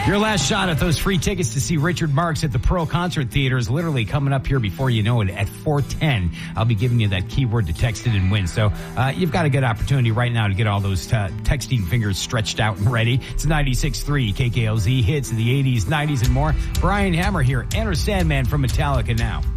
Your last shot at those free tickets to see Richard Marx at the Pearl Concert Theater is literally coming up here before you know it at 4:10. I'll be giving you that keyword to text it and win. So you've got a good opportunity right now to get all those texting fingers stretched out and ready. It's 96.3 KKLZ hits of the 80s, 90s, and more. Brian Hammer here. Enter Sandman from Metallica now.